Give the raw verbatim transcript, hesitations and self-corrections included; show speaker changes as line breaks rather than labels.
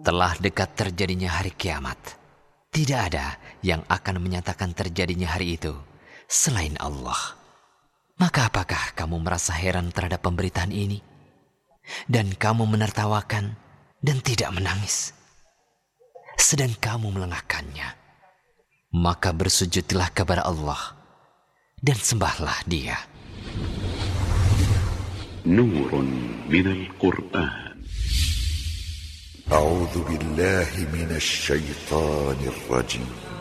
telah dekat terjadinya hari kiamat. Tidak ada yang akan menyatakan terjadinya hari itu selain Allah. Maka apakah kamu merasa heran terhadap pemberitaan ini? Dan kamu menertawakan dan tidak menangis. Sedang kamu melengahkannya. Maka bersujudlah kepada Allah dan sembahlah Dia.
Nurun minal Qur'an.
أعوذ بالله من الشيطان الرجيم